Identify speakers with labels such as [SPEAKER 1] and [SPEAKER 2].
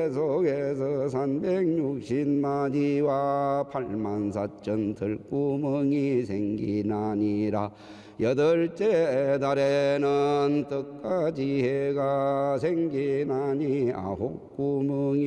[SPEAKER 1] 속에서 360마디와 84,000 들구멍이 생기나니라. 여덟째 달에는 떡가지 해가 생기나니 9구멍이